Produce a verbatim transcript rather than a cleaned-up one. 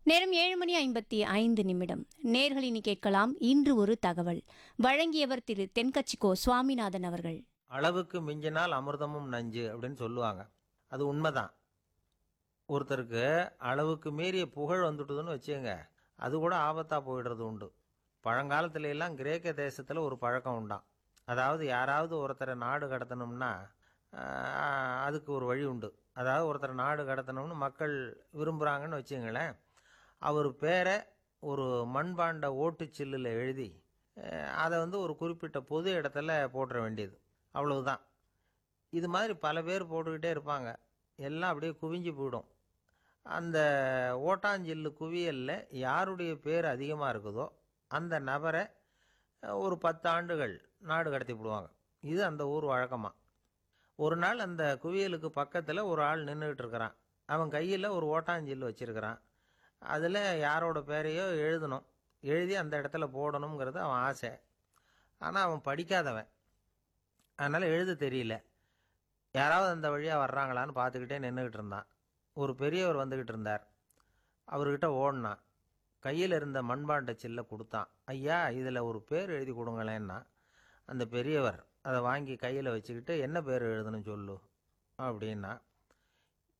நேரம் ஏழு மணி ஐம்பத்தி ஐந்து நிமிடம். நேர்களினி கேட்கலாம் இன்று ஒரு தகவல். வழங்கியவர் திரு தென்கட்சிக்கோ சுவாமிநாதன் அவர்கள். அளவுக்கு மிஞ்சினால் அமிர்தமும் நஞ்சு அப்படின்னு சொல்லுவாங்க. அது உண்மைதான். ஒருத்தருக்கு அளவுக்கு மீறிய புகழ் வந்துட்டுதுன்னு வச்சுங்க, அது கூட ஆபத்தாக போயிடுறது உண்டு. பழங்காலத்துல எல்லாம் கிரேக்க தேசத்தில் ஒரு பழக்கம் உண்டாம். அதாவது யாராவது ஒருத்தரை நாடு கடத்தணும்னா ஆஹ், அதுக்கு ஒரு வழி உண்டு. அதாவது ஒருத்தரை நாடு கடத்தணும்னு மக்கள் விரும்புகிறாங்கன்னு வச்சுங்களேன், அவர் பேரை ஒரு மண்பாண்ட ஓட்டுச்சில்லில் எழுதி அஹ், அதை வந்து ஒரு குறிப்பிட்ட பொது இடத்துல போட்டுற வேண்டியது, அவ்வளவுதான். இது மாதிரி பல பேர் போட்டுக்கிட்டே இருப்பாங்க. எல்லாம் அப்படியே குவிஞ்சு போயிடும். அந்த ஓட்டாஞ்சில்லு குவியலில் யாருடைய பேர் அதிகமாக இருக்குதோ அந்த நபரை அஹ், ஒரு பத்து ஆண்டுகள் நாடு கடத்தி விடுவாங்க. இது அந்த ஊர் வழக்கமாக. ஒரு நாள் அந்த குவியலுக்கு பக்கத்தில் ஒரு ஆள் நின்றுக்கிட்டு இருக்கிறான். அவன் கையில் ஒரு ஓட்டாஞ்சில்லு வச்சிருக்கிறான். அதில் யாரோட பேரையோ எழுதணும், எழுதி அந்த இடத்துல போடணுங்கிறது அவன் ஆசை. ஆனால் அவன் படிக்காதவன், அதனால் எழுத தெரியல. யாராவது அந்த வழியாக வர்றாங்களான்னு பார்த்துக்கிட்டே நின்றுக்கிட்டு இருந்தான். ஒரு பெரியவர் வந்துக்கிட்டு இருந்தார். அவர்கிட்ட ஓடினான். கையில் இருந்த மண்பாண்ட சில்லை கொடுத்தான். ஐயா, இதில் ஒரு பேர் எழுதி கொடுங்களேன்னா. அந்த பெரியவர் அதை வாங்கி கையில் வச்சுக்கிட்டு, என்ன பேர் எழுதணும் சொல்லு அப்படின்னா.